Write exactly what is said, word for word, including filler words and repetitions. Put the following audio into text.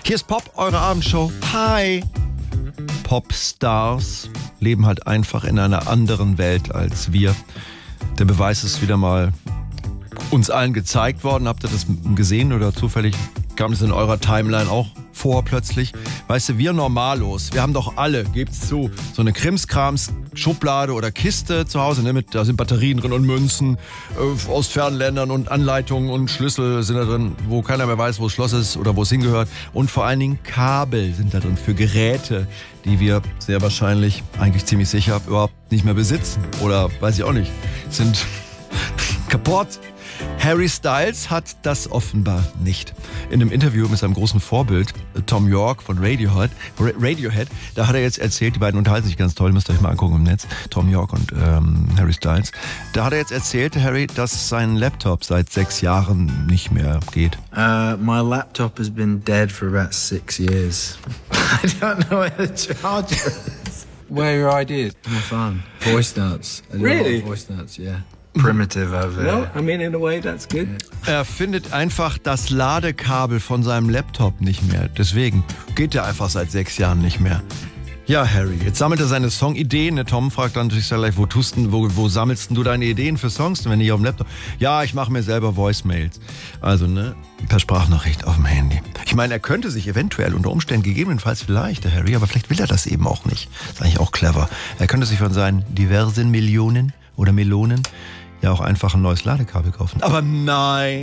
Hier ist Pop, eure Abendshow. Hi! Popstars leben halt einfach in einer anderen Welt als wir. Der Beweis ist wieder mal uns allen gezeigt worden. Habt ihr das gesehen oder zufällig kam es in eurer Timeline auch vor plötzlich? Weißt du, wir Normalos, wir haben doch alle, gebt's zu, so eine Krimskrams-Schublade oder Kiste zu Hause, ne, mit, da sind Batterien drin und Münzen äh, aus fernen Ländern und Anleitungen und Schlüssel sind da drin, wo keiner mehr weiß, wo das Schloss ist oder wo es hingehört. Und vor allen Dingen Kabel sind da drin für Geräte, die wir sehr wahrscheinlich, eigentlich ziemlich sicher, überhaupt nicht mehr besitzen. Oder weiß ich auch nicht, sind kaputt. Harry Styles hat das offenbar nicht. In einem Interview mit seinem großen Vorbild, Thom Yorke von Radiohead, Radiohead, da hat er jetzt erzählt, die beiden unterhalten sich ganz toll, müsst ihr euch mal angucken im Netz, Thom Yorke und ähm, Harry Styles. Da hat er jetzt erzählt, Harry, dass sein Laptop seit sechs Jahren nicht mehr geht. Uh, my laptop has been dead for about six years. I don't know where the charger is. Where are your ideas? My phone. Voice notes. I do Really? a lot of voice notes, yeah. Primitive over Well, there. I mean, in a way, that's good. Er findet einfach das Ladekabel von seinem Laptop nicht mehr. Deswegen geht er einfach seit sechs Jahren nicht mehr. Ja, Harry, jetzt sammelt er seine Songideen. Der Tom fragt dann natürlich gleich, wo, tust denn, wo, wo sammelst denn du deine Ideen für Songs, wenn nicht auf dem Laptop? Ja, ich mache mir selber Voicemails. Also, ne, per Sprachnachricht auf dem Handy. Ich meine, er könnte sich eventuell unter Umständen gegebenenfalls vielleicht, der Harry, aber vielleicht will er das eben auch nicht. Das ist eigentlich auch clever. Er könnte sich von seinen diversen Millionen oder Melonen ja auch einfach ein neues Ladekabel kaufen. Aber nein!